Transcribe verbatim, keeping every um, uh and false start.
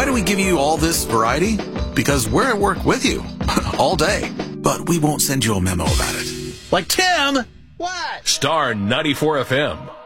Why do we give you all this variety? Because we're at work with you all day, but we won't send you a memo about it. Like, Tim! What? Star ninety-four F M.